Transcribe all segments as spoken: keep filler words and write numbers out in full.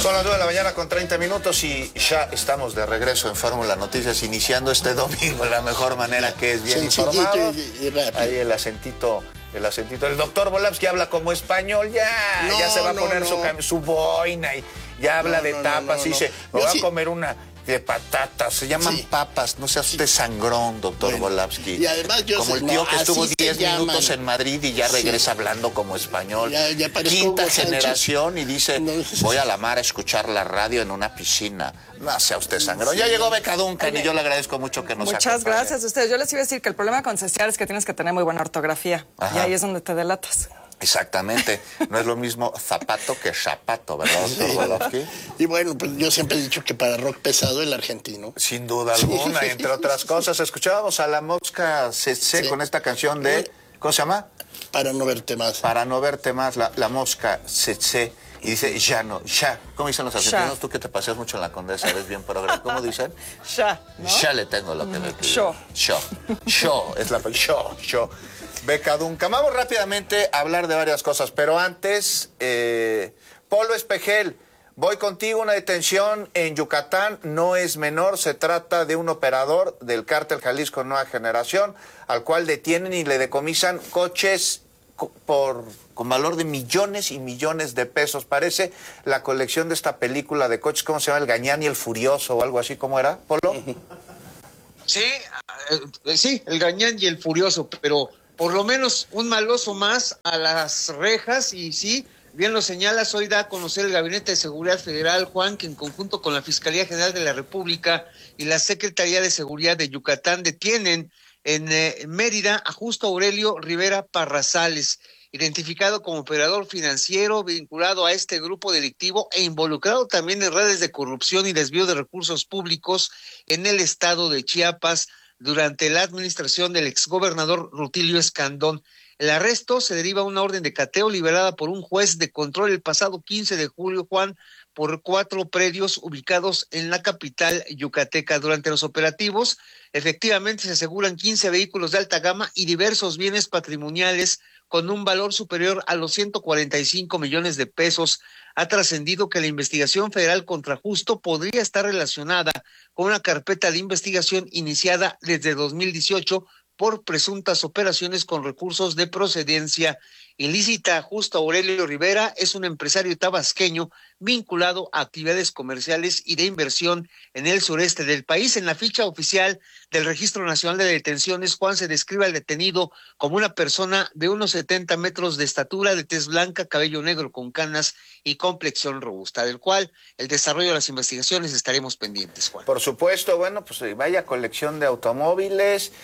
Son las nueve de la mañana con treinta minutos y ya estamos de regreso en Fórmula Noticias, iniciando este domingo de la mejor manera, que es bien informado. Y, y Ahí el acentito, el acentito. El doctor Volapsky habla como español, ya, no, ya se va a poner no, no. Su, su boina y ya habla no, de no, tapas no, no, y dice, me voy sí. a comer una de patatas, se llaman sí. papas, no sea usted sangrón, doctor bueno, Volapsky. Y además yo como sé, el tío no, que estuvo diez minutos en Madrid y ya regresa sí. hablando como español. Ya, ya Quinta generación y dice, no, voy a la mar a escuchar la radio en una piscina. No sea usted sangrón. Sí. Ya llegó Beca Duncan y yo le agradezco mucho que nos Muchas acompañe. gracias a ustedes. Yo les iba a decir que el problema con cestear es que tienes que tener muy buena ortografía. Ajá. Y ahí es donde te delatas. Exactamente, no es lo mismo zapato que zapato, ¿verdad, doctor sí. Volapsky? Y bueno, pues yo siempre he dicho que para rock pesado el argentino. Sin duda alguna, sí. entre otras cosas. Escuchábamos a La Mosca C C sí. con esta canción de, ¿cómo se llama? Para no verte más. Para no verte más, La, la Mosca C C. Y dice, ya no, ya. ¿Cómo dicen los argentinos? Ya. Tú que te paseas mucho en la Condesa, eres bien programa. ¿Cómo dicen? Ya, ¿no? Ya le tengo lo que me pide. Yo. Yo. Yo. Es la... Yo. Yo. Beca Duncan. Vamos rápidamente a hablar de varias cosas, pero antes, eh, Polo Espejel, voy contigo. Una detención en Yucatán no es menor, se trata de un operador del cártel Jalisco Nueva Generación, al cual detienen y le decomisan coches por con valor de millones y millones de pesos. Parece la colección de esta película de coches, ¿cómo se llama? El Gañán y el Furioso o algo así, ¿cómo era, Polo? Sí, eh, sí, el Gañán y el Furioso, pero por lo menos un maloso más a las rejas. Y sí, bien lo señalas, hoy da a conocer el Gabinete de Seguridad Federal, Juan, que en conjunto con la Fiscalía General de la República y la Secretaría de Seguridad de Yucatán detienen en eh, Mérida a Justo Aurelio Rivera Parrazales, identificado como operador financiero vinculado a este grupo delictivo e involucrado también en redes de corrupción y desvío de recursos públicos en el estado de Chiapas durante la administración del exgobernador Rutilio Escandón. El arresto se deriva a una orden de cateo liberada por un juez de control el pasado quince de julio, Juan, por cuatro predios ubicados en la capital yucateca. Durante los operativos, efectivamente se aseguran quince vehículos de alta gama y diversos bienes patrimoniales con un valor superior a los ciento cuarenta y cinco millones de pesos. Ha trascendido que la investigación federal contra Justo podría estar relacionada con una carpeta de investigación iniciada desde dos mil dieciocho por presuntas operaciones con recursos de procedencia ilícita. Justo Aurelio Rivera es un empresario tabasqueño vinculado a actividades comerciales y de inversión en el sureste del país. En la ficha oficial del Registro Nacional de Detenciones, Juan, se describe al detenido como una persona de unos setenta metros de estatura, de tez blanca, cabello negro con canas y complexión robusta, del cual el desarrollo de las investigaciones estaremos pendientes, Juan. Por supuesto, bueno, pues vaya colección de automóviles.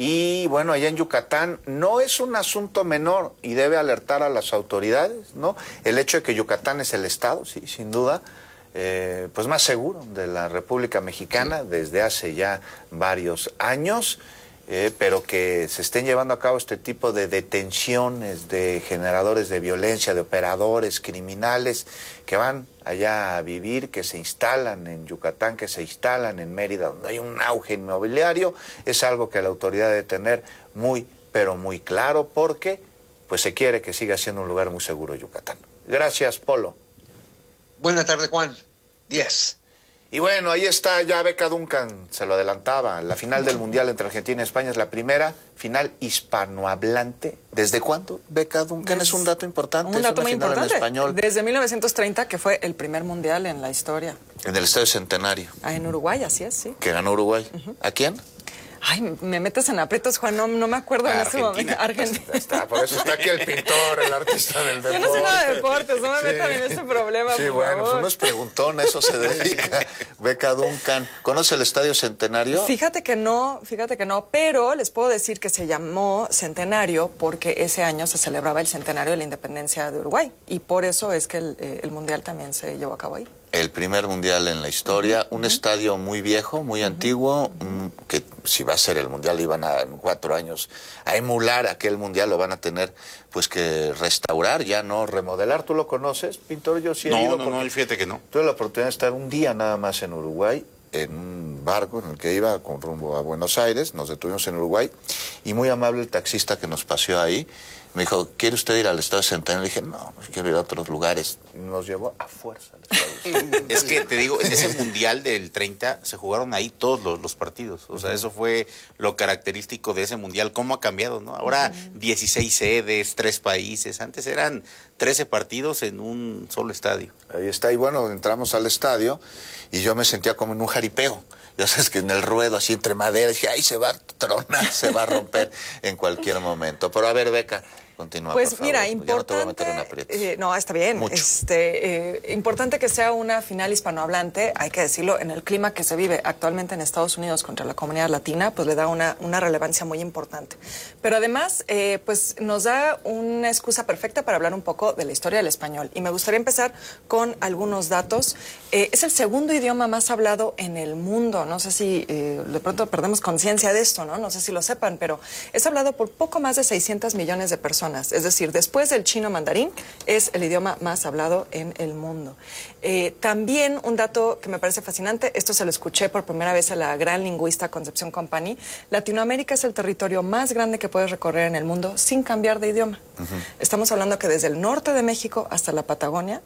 Y bueno, allá en Yucatán no es un asunto menor y debe alertar a las autoridades, ¿no? El hecho de que Yucatán es el estado, sí, sin duda, eh, pues más seguro de la República Mexicana desde hace ya varios años, eh, pero que se estén llevando a cabo este tipo de detenciones de generadores de violencia, de operadores criminales que van allá a vivir, que se instalan en Yucatán, que se instalan en Mérida, donde hay un auge inmobiliario, es algo que la autoridad debe tener muy, pero muy claro, porque pues se quiere que siga siendo un lugar muy seguro Yucatán. Gracias, Polo. Buenas tardes, Juan. Diez. Y bueno, ahí está ya Beca Duncan, se lo adelantaba, la final del Mundial entre Argentina y España es la primera final hispanohablante. ¿Desde cuándo, Beca Duncan? Es, es un dato importante. Un dato es una muy final importante. En español. Desde mil novecientos treinta, que fue el primer Mundial en la historia. En el Estadio Centenario. Ah, en Uruguay, así es, sí. Que ganó Uruguay. Uh-huh. ¿A quién? Ay, me metes en aprietos, Juan, no, no me acuerdo en este momento. Argentina. Está, por eso está aquí el pintor, el artista del deporte. Yo no sé nada de deportes, no me sí. metan en este problema, Sí, por bueno, favor. pues uno es preguntón, a eso se dedica. Beca Duncan, ¿conoce el Estadio Centenario? Fíjate que no, fíjate que no, pero les puedo decir que se llamó Centenario porque ese año se celebraba el centenario de la independencia de Uruguay y por eso es que el, eh, el Mundial también se llevó a cabo ahí. El primer Mundial en la historia, uh-huh. un estadio muy viejo, muy uh-huh. antiguo, um, que si va a ser el Mundial iban a en cuatro años a emular aquel Mundial, lo van a tener pues que restaurar, ya no remodelar. ¿Tú lo conoces, pintor? Yo sí he no, ido. No, no, no, fíjate que no. Tuve la oportunidad de estar un día nada más en Uruguay, en un barco en el que iba con rumbo a Buenos Aires, nos detuvimos en Uruguay, y muy amable el taxista que nos paseó ahí. Me dijo, ¿quiere usted ir al Estadio Centenario? Le dije, no, quiero ir a otros lugares. Y nos llevó a fuerza al estadio. Es que te digo, en ese Mundial del treinta se jugaron ahí todos los, los partidos. O sea, eso fue lo característico de ese Mundial. ¿Cómo ha cambiado, no? Ahora dieciséis sedes, tres países. Antes eran trece partidos en un solo estadio. Ahí está. Y bueno, entramos al estadio y yo me sentía como en un jaripeo. Ya sabes que en el ruedo, así entre maderas, dije, ahí se va a tronar, se va a romper en cualquier momento. Pero a ver, Beca, continúa, Pues por favor. mira, Ya importante. no te voy a meter en aprietos. eh, no, está bien. Mucho. Este, eh, importante que sea una final hispanohablante, hay que decirlo, en el clima que se vive actualmente en Estados Unidos contra la comunidad latina, pues le da una, una relevancia muy importante. Pero además, eh, pues nos da una excusa perfecta para hablar un poco de la historia del español. Y me gustaría empezar con algunos datos. Eh, es el segundo idioma más hablado en el mundo. No sé si eh, de pronto perdemos conciencia de esto, ¿no? No sé si lo sepan, pero es hablado por poco más de seiscientos millones de personas. Es decir, después del chino mandarín, es el idioma más hablado en el mundo. Eh, también un dato que me parece fascinante, esto se lo escuché por primera vez a la gran lingüista Concepción Company, Latinoamérica es el territorio más grande que puedes recorrer en el mundo sin cambiar de idioma. Uh-huh. Estamos hablando que desde el norte de México hasta la Patagonia,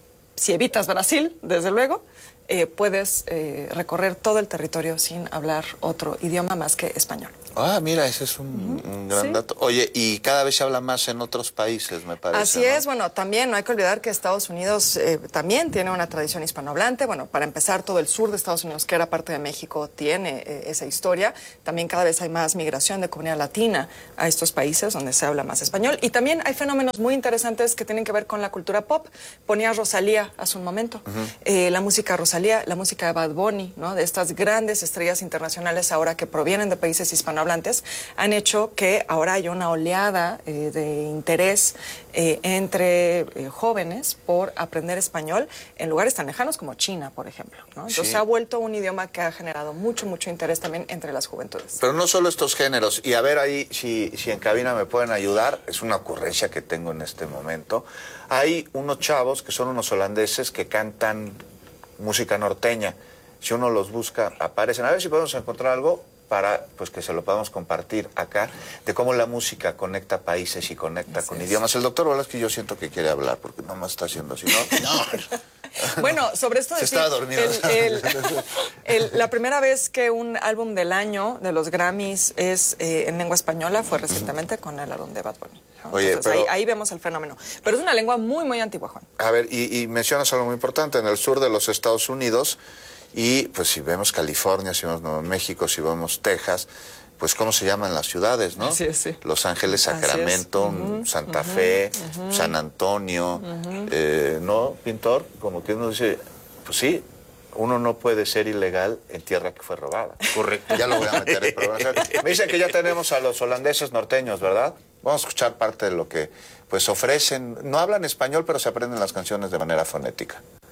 si evitas Brasil, desde luego, eh, puedes eh, recorrer todo el territorio sin hablar otro idioma más que español. Ah, mira, ese es un, uh-huh. un gran sí. dato. Oye, y cada vez se habla más en otros países, me parece. Así ¿no? es, bueno, también no hay que olvidar que Estados Unidos eh, también tiene una tradición hispanohablante. Bueno, para empezar, todo el sur de Estados Unidos, que era parte de México, tiene eh, esa historia. También cada vez hay más migración de comunidad latina a estos países donde se habla más español. Y también hay fenómenos muy interesantes que tienen que ver con la cultura pop. Ponía Rosalía hace un momento. Uh-huh. eh, la música Rosalía, la música de Bad Bunny, ¿no? De estas grandes estrellas internacionales ahora que provienen de países hispanohablantes, han hecho que ahora haya una oleada eh, de interés eh, entre eh, jóvenes por aprender español en lugares tan lejanos como China, por ejemplo, ¿no? Entonces sí. se ha vuelto un idioma que ha generado mucho, mucho interés también entre las juventudes. Pero no solo estos géneros, y a ver ahí si, si en cabina me pueden ayudar, es una ocurrencia que tengo en este momento. Hay unos chavos que son unos holandeses que cantan música norteña. Si uno los busca, aparecen. A ver si podemos encontrar algo para pues que se lo podamos compartir acá, de cómo la música conecta países y conecta Así con es. idiomas. El doctor Velázquez yo siento que quiere hablar, porque nomás está haciendo así, ¿no? No. Bueno, sobre esto Se decir, estaba dormido. el- el- el- la primera vez que un álbum del año de los Grammys es eh, en lengua española fue recientemente con el álbum de Bad Bunny, ¿no? Oye, Entonces, pero- ahí, ahí vemos el fenómeno. Pero es una lengua muy, muy antigua, Juan. A ver, y, y mencionas algo muy importante, en el sur de los Estados Unidos, y pues si vemos California, si vemos Nuevo México, si vemos Texas, pues cómo se llaman las ciudades, ¿no? Así es, sí. Los Ángeles, Así es. Sacramento, Ujú, Santa ujú, Fe, ujú. San Antonio, eh, ¿no, pintor? Como que uno dice, pues sí, uno no puede ser ilegal en tierra que fue robada. Correcto. Ya lo voy a meter en programa. Me dicen que ya tenemos a los holandeses norteños, ¿verdad? Vamos a escuchar parte de lo que pues ofrecen. No hablan español, pero se aprenden las canciones de manera fonética.